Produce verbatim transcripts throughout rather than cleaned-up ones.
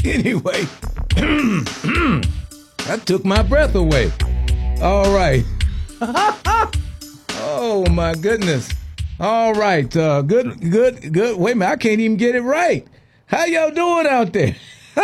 Anyway, that took my breath away. All right. Oh, my goodness. All right. Uh, good, good, good. Wait a minute. I can't even get it right. How y'all doing out there?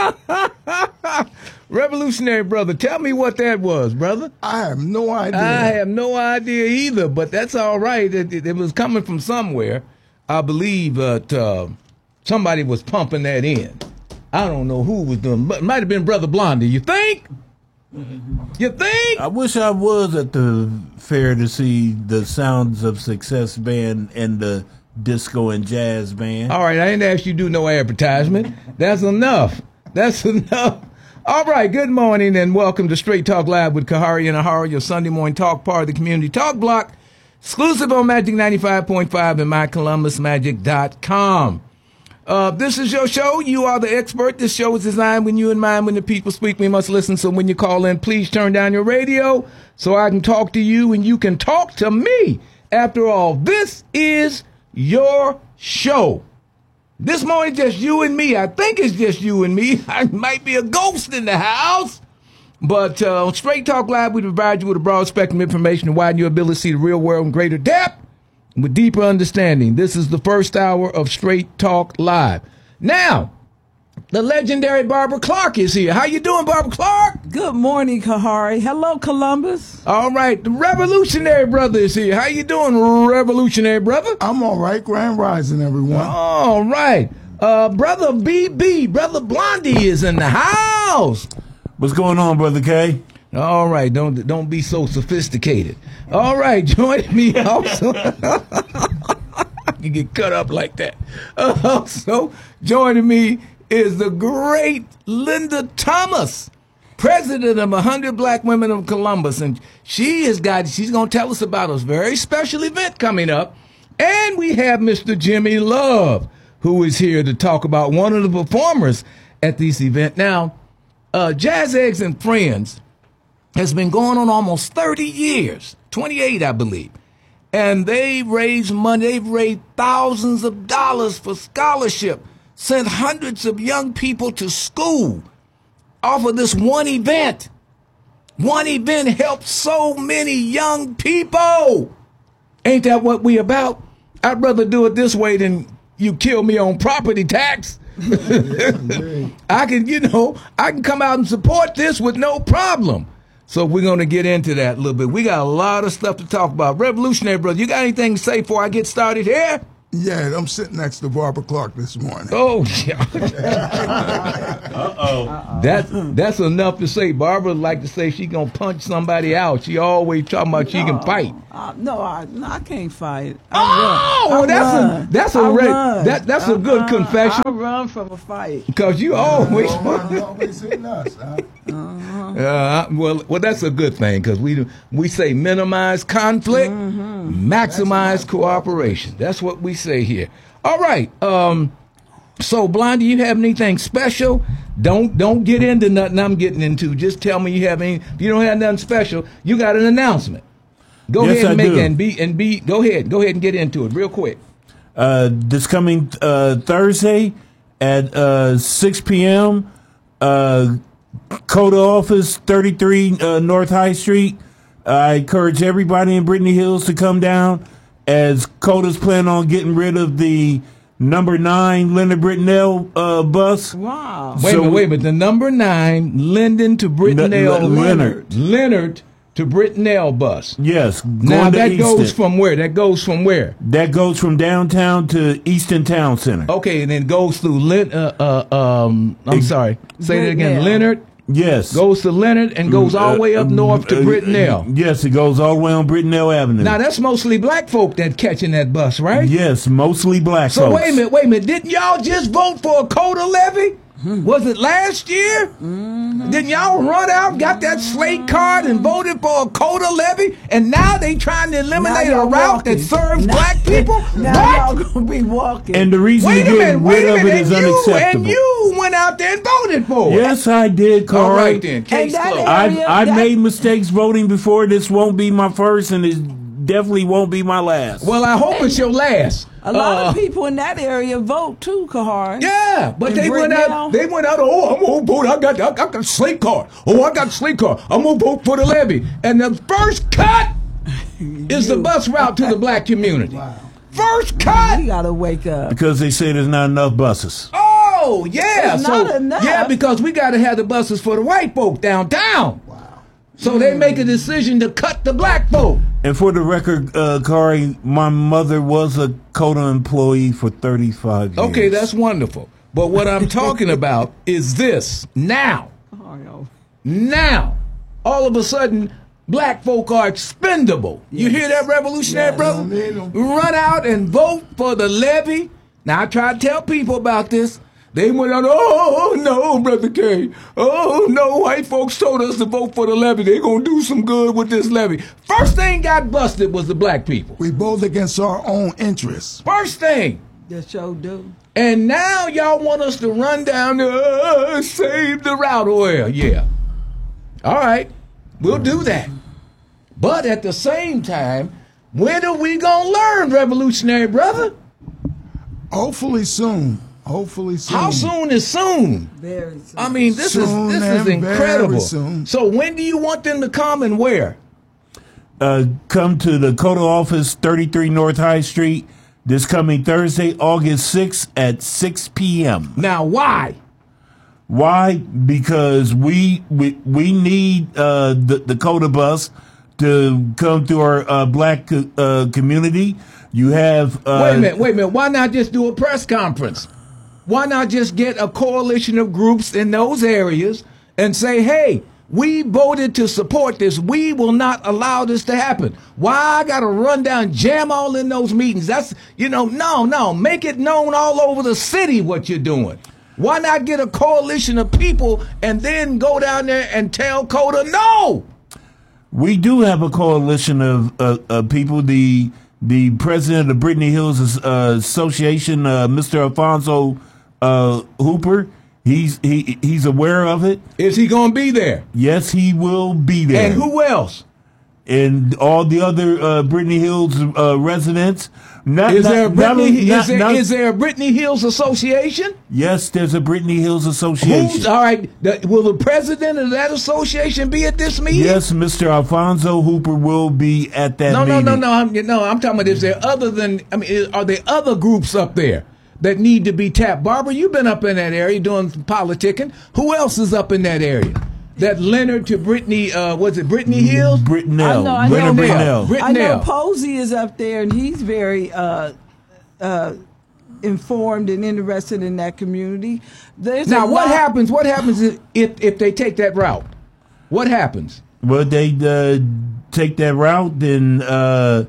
Revolutionary brother, tell me what that was, brother. I have no idea. I have no idea either, but that's all right. It, it, it was coming from somewhere. I believe that uh, somebody was pumping that in. I don't know who was doing, but it might have been Brother Blondie. You think? You think? I wish I was at the fair to see the Sounds of Success band and the disco and jazz band. All right, I didn't ask you to do no advertisement. That's enough. That's enough. All right, good morning and welcome to Straight Talk Live with Kahari and Ahara, your Sunday morning talk part of the community talk block, exclusive on Magic ninety-five point five and my columbus magic dot com. Uh, this is your show. You are the expert. This show is designed when you and mine, when the people speak, we must listen. So when you call in, please turn down your radio so I can talk to you and you can talk to me. After all, this is your show. This morning, just you and me. I think it's just you and me. I might be a ghost in the house. But uh, on Straight Talk Live, we provide you with a broad spectrum of information to widen your ability to see the real world in greater depth with deeper understanding. This is the first hour of Straight Talk Live. Now, the legendary Barbara Clark is here. How you doing, Barbara Clark? Good morning, Kahari. Hello, Columbus. All right, the Revolutionary Brother is here. How you doing, Revolutionary Brother? I'm all right. Grand Rising, everyone. All right. Uh, Brother B B, Brother Blondie is in the house. What's going on, Brother K? All right, don't don't be so sophisticated. All right, join me also. You get cut up like that. Uh, also, joining me is the great Linda Thomas, president of one hundred Black Women of Columbus. And she has got, she's going to tell us about a very special event coming up. And we have Mister Jimmy Love, who is here to talk about one of the performers at this event. Now, uh, Jazz Eggs and Friends has been going on almost thirty years, twenty-eight, I believe. And they raised money, they've raised thousands of dollars for scholarship, sent hundreds of young people to school off of this one event. One event helped so many young people. Ain't that what we about? I'd rather do it this way than you kill me on property tax. I can, you know, I can come out and support this with no problem. So we're going to get into that a little bit. We got a lot of stuff to talk about. Revolutionary Brother, you got anything to say before I get started here? Yeah, I'm sitting next to Barbara Clark this morning. Oh, yeah. Uh-oh. That, that's enough to say. Barbara like to say she going to punch somebody out. She always talking about no, she can fight. Uh, no, I, no, I can't fight. I oh, run. I that's run. a that's a I red, run. that that's I, a good uh, confession. I run from a fight. Because you always You always hitting us, huh? Uh-huh. Uh, well, well, that's a good thing because we we say minimize conflict, mm-hmm. maximize cooperation. That's what we say here. All right. Um, so, Blondie, you have anything special? Don't don't get into nothing I'm getting into. Just tell me you have any. If you don't have nothing special, you got an announcement. Go yes, ahead and I make do. it and be and be. Go ahead. Go ahead and get into it real quick. Uh, this coming uh, Thursday at uh, six p.m. Uh, Coda office, thirty-three uh, North High Street. I encourage everybody in Brittany Hills to come down as Coda's plan on getting rid of the number nine Leonard Brittenell uh, bus. Wow. Wait So a minute, we- wait a minute. The number nine, Linden to Brittenell. Le- Leonard. Leonard to Brittenell bus. Yes. Now going to that goes Easton. from where? That goes from where? That goes from downtown to Easton Town Center. Okay, and then goes through Lin. Uh, uh, um, I'm Ex- sorry. Say that again. Brittenell. Leonard Yes. goes to Leonard and goes all the way up Uh, north to uh, Brittenell. Yes, it goes all the way on Brittenell Avenue. Now that's mostly black folk that catching that bus, right? Yes, mostly black So folks. wait a minute, wait a minute. Didn't y'all just vote for a quota levy? Was it last year? Mm-hmm. Didn't y'all run out, got that slate card, and voted for a quota levy? And now they trying to eliminate Now a y'all route walking. that serves Now- black people? Now What? y'all gonna be walking. And the reason Wait to a get minute, wait rid a of it minute, is and you, unacceptable. and you went out there and voted for it. Yes, I did, Carl. All right then, case that closed. is- I've, area, I've that- made mistakes voting before. This won't be my first, and it definitely won't be my last. Well, I hope it's your last. A lot Uh, of people in that area vote too, Kahari. Yeah, but In they went Brickell? out. They went out. Oh, I'm gonna vote. I got. I got a slate card. Oh, I got a slate card. I'm gonna vote for the levy. And the first cut is the bus route to the black community. First cut. You gotta wake up. Because they say there's not enough buses. Oh yeah. It's so not enough. yeah, because we got to have the buses for the white folk downtown. Wow. So they make a decision to cut the black folk. And for the record, uh, Kari, my mother was a COTA employee for thirty-five years. Okay, that's wonderful. But what I'm talking about is this. Now, Oh, no. now, all of a sudden, black folk are expendable. You hear that, revolutionary Yes. brother? Don't need 'em. Run out and vote for the levy. Now, I try to tell people about this. They went out, oh, no, Brother K. Oh, no, white folks told us to vote for the levy. They're going to do some good with this levy. First thing got busted was the black people. We both against our own interests. First thing. That show do. And now y'all want us to run down the, uh, save the route oil. Yeah. All right. We'll do that. But at the same time, when are we going to learn, revolutionary brother? Hopefully soon. Hopefully soon. How soon is soon? Very soon. I mean, this Soon is this is and very incredible. soon. So when do you want them to come and where? Uh, come to the COTA office, thirty-three North High Street, this coming Thursday, August sixth at six p.m. Now, why? Why? Because we we, we need uh, the, the COTA bus to come through our uh, black uh, community. You have... Uh, Wait a minute, wait a minute. Why not just do a press conference? Why not just get a coalition of groups in those areas and say, hey, we voted to support this. We will not allow this to happen. Why I got to run down, jam all in those meetings? That's, you know, no, no. Make it known all over the city what you're doing. Why not get a coalition of people and then go down there and tell COTA no? We do have a coalition of uh, uh, people. The the president of Brittany Hills uh, Association, uh, Mister Alfonso uh, Hooper, he's he he's aware of it. Is he going to be there? Yes, he will be there. And who else? And all the other uh, Brittany Hills uh, residents. Not, Is not- there a Brittany, not- is not- there, not- is there a Brittany Hills Association? Yes, there's a Brittany Hills Association. Who's, all right, the, will the president of that association be at this meeting? Yes, Mister Alfonso Hooper will be at that No, no, meeting. no, no. I'm, no, I'm talking about is there other than, I mean, is, are there other groups up there that need to be tapped? Barbara, you've been up in that area doing some politicking. Who else is up in that area? That Leonard to Brittany, uh, was it Brittany Hills? Britnell. I know, I Leonard know. Britnell. Brit- I know Britnell. Posey is up there, and he's very uh, uh, informed and interested in that community. There's Now, a what lot- happens? What happens if, if they take that route? What happens? Well, they uh, take that route, then uh,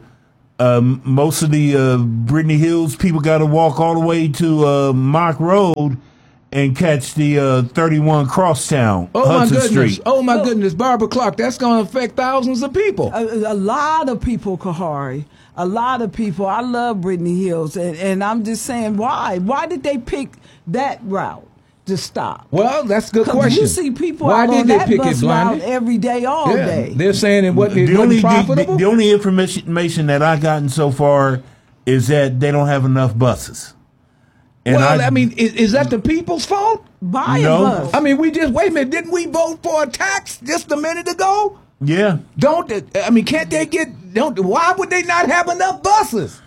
um, most of the uh, Brittany Hills people got to walk all the way to uh, Mock Road and catch the uh, thirty-one Crosstown, Oh Hudson my goodness! Street. Oh my Look. goodness, Barbara Clark. That's going to affect thousands of people. A, a lot of people, Kahari. A lot of people. I love Brittany Hills, and, and I'm just saying, why? Why did they pick that route to stop? Well, that's a good 'Cause question. you see people Why out did on they that pick bus it, route Blondie? every day, all Yeah, day. they're saying it wasn't, it The wasn't only, the, profitable. the, the only information that I gotten so far is that they don't have enough buses. And well, I, mean, is, is that the people's fault? Buy No. a bus. I mean, we just wait a minute. Didn't we vote for a tax just a minute ago? yeah, Don't they- I mean? Can't they get? Don't? Why would they not have enough buses?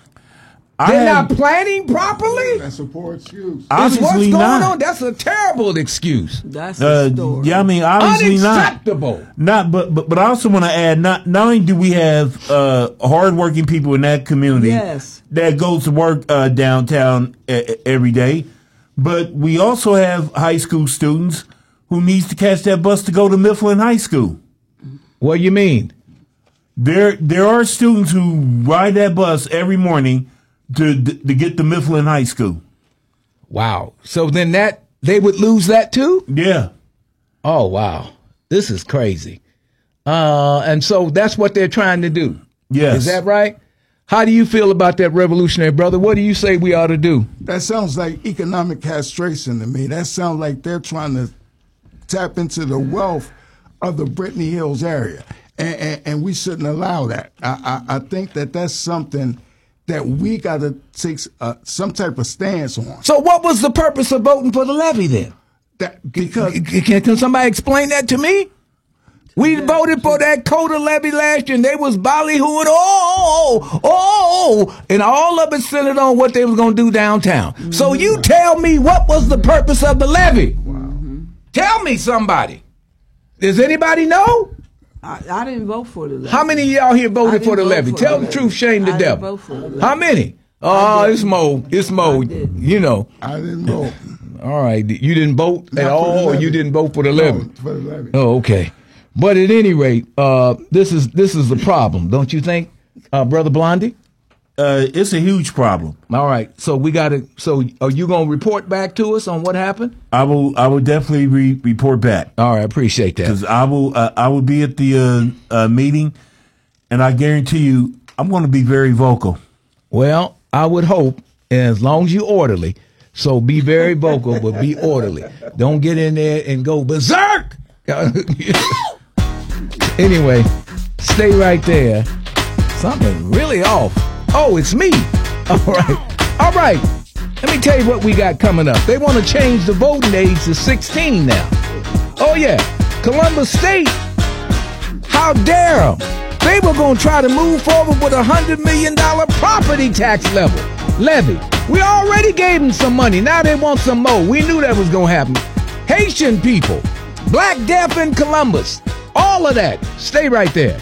I They're have- not planning properly. That's a poor excuse. Is what's obviously going not. on? That's a terrible excuse. That's Uh, the story. yeah, I mean, obviously not. Unacceptable. Not, but, but but I also want to add, not not only do we have uh, hardworking people in that community Yes. that goes to work uh, downtown e- every day, but we also have high school students who needs to catch that bus to go to Mifflin High School. What do you mean? There there are students who ride that bus every morning to to get to Mifflin High School. Wow. So then that they would lose that too? Yeah. Oh wow. This is crazy. Uh, and so that's what they're trying to do. Yes. Is that right? How do you feel about that, revolutionary brother? What do you say we ought to do? That sounds like economic castration to me. That sounds like they're trying to tap into the wealth of the Brittany Hills area, and, and, and we shouldn't allow that. I, I, I think that that's something that we got to take uh, some type of stance on. So what was the purpose of voting for the levy then? That because Can, can somebody explain that to me? We voted for that quota levy last year, and they was ballyhooing, oh, oh, oh, and all of it centered on what they was going to do downtown. Mm-hmm. So you tell me, what was the purpose of the levy? Wow. Mm-hmm. Tell me, somebody. Does anybody know? I, I didn't vote for the levy. How many of y'all here voted for the levy? For Tell the, the truth, shame the I devil. Vote for the levy. How many? Oh, it's Mo. It's Mo. You know. I didn't vote. All right. You didn't vote Not at all, or you didn't vote for the levy? No, for the levy. Oh, okay. But at any rate, uh, this is this is the problem, don't you think, uh, Brother Blondie? Uh, it's a huge problem. All right. So we got to. So are you going to report back to us on what happened? I will. I will definitely re- report back. All right. Appreciate that. Because I will. Uh, I will be at the uh, uh, meeting, and I guarantee you, I'm going to be very vocal. Well, I would hope, as long as you're orderly. So be very vocal, but be orderly. Don't get in there and go berserk. Anyway, stay right there. Something really off. Oh, it's me. All right. All right. Let me tell you what we got coming up. They want to change the voting age to sixteen now. Oh, yeah. Columbus State. How dare them? They were going to try to move forward with a one hundred million dollars property tax level levy. We already gave them some money. Now they want some more. We knew that was going to happen. Haitian people, Black Death in Columbus, all of that. Stay right there.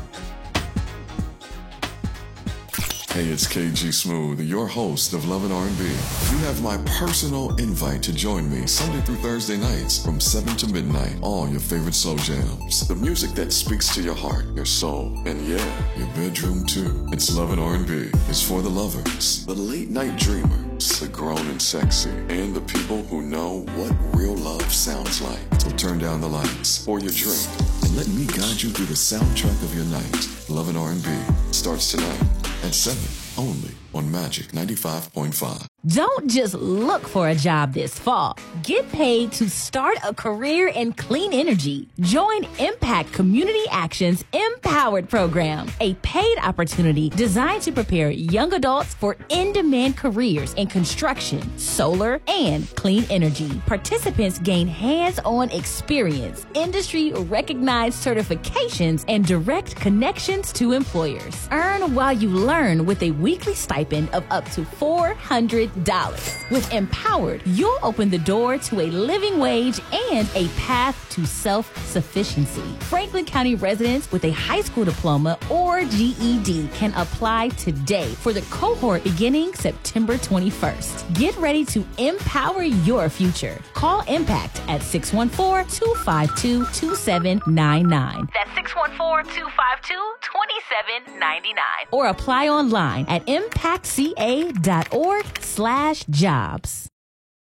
Hey, it's K G Smooth, your host of Love and R and B. You have my personal invite to join me Sunday through Thursday nights from seven to midnight on your favorite slow jams. The music that speaks to your heart, your soul, and yeah, your bedroom too. It's Love and R and B. It's for the lovers, the late night dreamers, the grown and sexy, and the people who know what real love sounds like. So turn down the lights, pour your drink, and let me guide you through the soundtrack of your night. Love and R and B starts tonight at seven, only on Magic ninety-five point five. Don't just look for a job this fall. Get paid to start a career in clean energy. Join Impact Community Action's Empowered Program, a paid opportunity designed to prepare young adults for in-demand careers in construction, solar, and clean energy. Participants gain hands-on experience, industry-recognized certifications, and direct connections to employers. Earn while you learn with a weekly stipend of up to four hundred dollars. With Empowered, you'll open the door to a living wage and a path to self-sufficiency. Franklin County residents with a high school diploma or G E D can apply today for the cohort beginning September twenty-first. Get ready to empower your future. Call Impact at six one four, two five two, two seven nine nine. That's six one four, two five two, two seven nine nine. Or apply online at impact c a dot org slash jobs.